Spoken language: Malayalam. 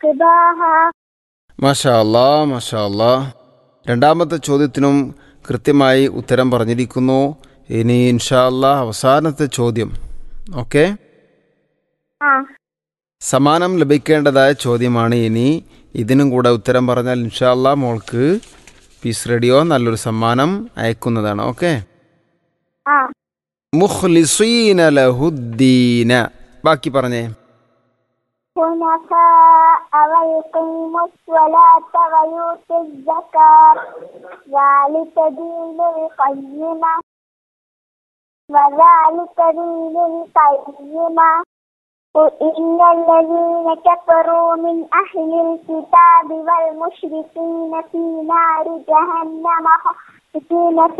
صباها. മാഷാ അല്ലാ മാഷാ അല്ലാ. രണ്ടാമത്തെ ചോദ്യത്തിനും കൃത്യമായി ഉത്തരം പറഞ്ഞിരിക്കുന്നു. ഇനി ഇൻഷാ അല്ലാ അവസാനത്തെ ചോദ്യം. ഓക്കെ, സമ്മാനം ലഭിക്കേണ്ടതായ ചോദ്യമാണ് ഇനി. ഇതിനും കൂടെ ഉത്തരം പറഞ്ഞാൽ ഇൻഷാ അല്ലാ മോൾക്ക് പീസ് റേഡിയോ നല്ലൊരു സമ്മാനം അയക്കുന്നതാണ്. ഓക്കെ. മുഖ്ലിസീന ലഹുദ്ദീന. ബാക്കി പറഞ്ഞേ. حنفاء ويقيموا الصلاة ويؤتوا الزكاة ذلك دين القيمة وذلك دين القيمة إن الذين كفروا من أهل الكتاب والمشركين في نار جهنم خالدين